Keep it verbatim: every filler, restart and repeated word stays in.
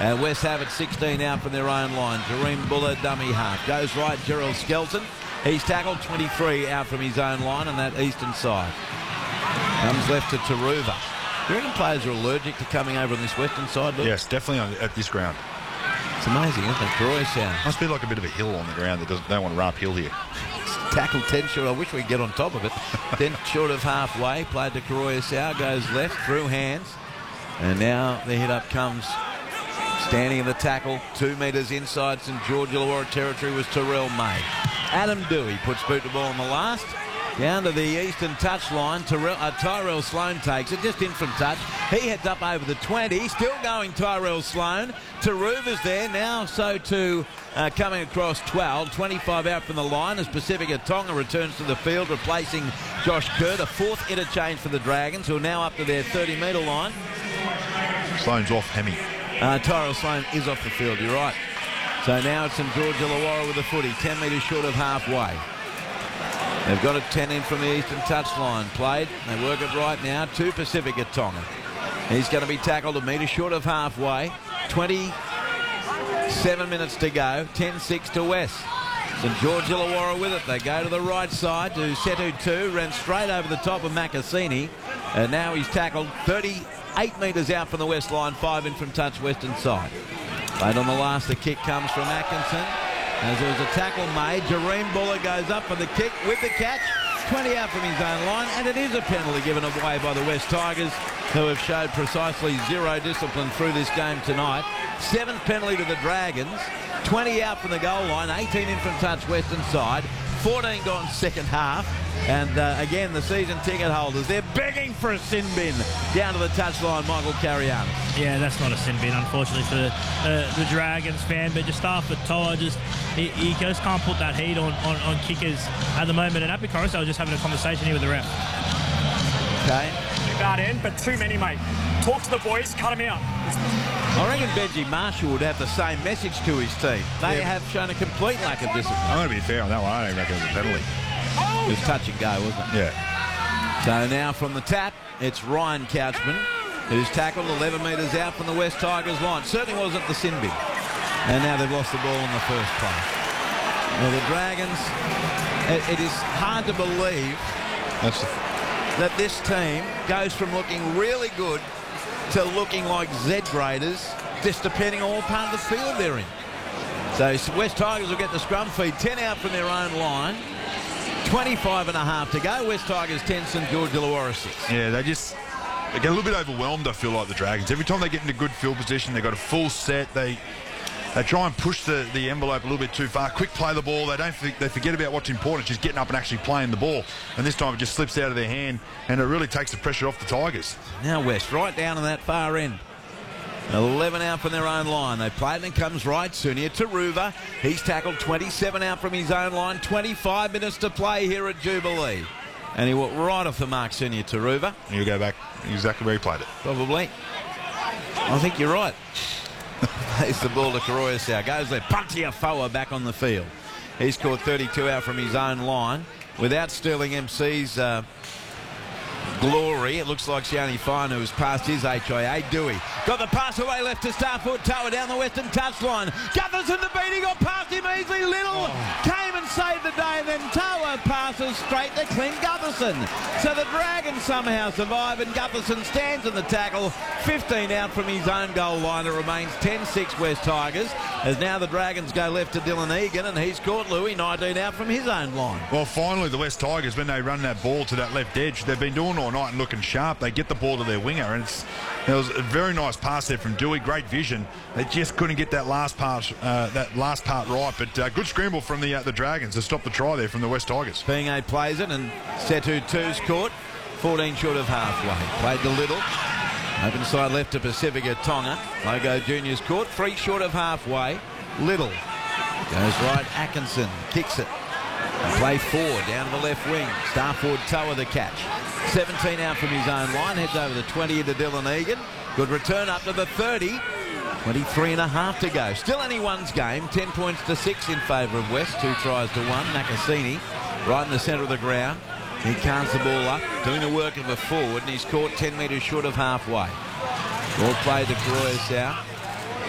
And West have it sixteen out from their own line. Jareem Buller, dummy half. Goes right, Gerald Skelton. He's tackled twenty-three out from his own line on that eastern side. Comes left to Taruva. Do you reckon players are allergic to coming over on this western side, Luke? Yes, definitely on, at this ground. It's amazing, isn't it? Karoya Sound. Must be like a bit of a hill on the ground that doesn't, don't want to run uphill here. Tackle ten short. I wish we could get on top of it. ten short of halfway. Played to Karoya Sound. Goes left through hands. And now the hit up comes. Standing in the tackle, two metres inside St George Illawarra territory was Terrell May. Adam Dewey puts boot the ball on the last. Down to the eastern touch line. Tyrell, uh, Tyrell Sloan takes it, just in from touch. He heads up over the twenty. Still going Tyrell Sloan. Taruva's there now, so too uh, coming across twelve. twenty-five out from the line as Pacifica Tonga returns to the field, replacing Josh Kerr. A fourth interchange for the Dragons, who are now up to their thirty metre line. Sloan's off Hemi. Uh, Tyrell Sloan is off the field, you're right. So now it's St George Illawarra with the footy, ten metres short of halfway. They've got a ten in from the eastern touchline. Played. They work it right now to Pacifica Tonga. He's going to be tackled a metre short of halfway. twenty-seven minutes to go. ten six to West. St George Illawarra with it. They go to the right side to Setu two. Ran straight over the top of Makasini. And now he's tackled thirty-eight metres out from the west line. Five in from touch western side. Played on the last. The kick comes from Atkinson. As there was a tackle made, Jareem Buller goes up for the kick with the catch. twenty out from his own line, and it is a penalty given away by the West Tigers, who have showed precisely zero discipline through this game tonight. Seventh penalty to the Dragons. twenty out from the goal line, eighteen in from touch western side. fourteen gone second half. And uh, again, the season ticket holders, they're begging for a sin bin down to the touchline, Michael Carianis. Yeah, that's not a sin bin, unfortunately, for the, uh, the Dragons fan. But just after Toa, just he, he just can't put that heat on, on, on kickers at the moment. And Api Coruscant was just having a conversation here with the ref. Okay. Bad end, but too many, mate. Talk to the boys, cut them out. I reckon Benji Marshall would have the same message to his team. They yeah. have shown a complete lack of discipline. I'm going to be fair on that one. I don't reckon it was a penalty. It was touch and go, wasn't it? Yeah. So now from the tap, it's Ryan Couchman, who's tackled eleven metres out from the West Tigers line. Certainly wasn't the sin bin. And now they've lost the ball in the first play. Well, the Dragons, it, it is hard to believe That's the... that this team goes from looking really good to looking like Z-graders, just depending on what part of the field they're in. So West Tigers will get the scrum feed, ten out from their own line. twenty-five and a half to go. West Tigers ten, St George Illawarra six. Yeah, they just they get a little bit overwhelmed, I feel like, the Dragons. Every time they get into good field position, they've got a full set. They they try and push the, the envelope a little bit too far. Quick play the ball. They don't they forget about what's important, just getting up and actually playing the ball. And this time it just slips out of their hand, and it really takes the pressure off the Tigers. Now West, right down on that far end. eleven out from their own line. They play it and it comes right. Sunia Taruva. He's tackled twenty-seven out from his own line. twenty-five minutes to play here at Jubilee. And he walked right off the mark, Sunia Taruva. And you go back exactly where he played it. Probably. I think you're right. Plays the ball to Karoya. Goes there. Puntia Foa back on the field. He's caught thirty-two out from his own line. Without Sterling M C's uh, glory, it looks like Sione Fine, who has passed his H I A. Dewey got the pass away left to Starford Tower down the western touchline. Gutherson to beat, he got past him easily. Little oh. came and saved the day, and then Tower passes straight to Clint Gutherson. So the Dragons somehow survive, and Gutherson stands in the tackle. fifteen out from his own goal line. It remains ten six West Tigers, as now the Dragons go left to Dylan Egan, and he's caught Louis nineteen out from his own line. Well, finally the West Tigers, when they run that ball to that left edge, they've been doing all night and looking sharp. They get the ball to their winger, and it's, it was a very nice pass there from Dewey. Great vision. They just couldn't get that last part, uh, that last part right. But uh, good scramble from the uh, the Dragons to stop the try there from the West Tigers. Pingo plays it, and Setu two's caught. fourteen short of halfway. Played to Little. Open side left to Pacifica Tonga. Logo Junior's caught. Three short of halfway. Little goes right. Atkinson kicks it. Play four down to the left wing. Starford Toa the catch. seventeen out from his own line. Heads over the twenty into Dylan Egan. Good return up to the thirty. twenty-three and a half to go. Still anyone's game. ten points to six in favour of West. Two tries to one. Nakasini right in the centre of the ground. He cans the ball up, doing the work of a forward, and he's caught ten metres short of halfway. Ball played to Karoya South.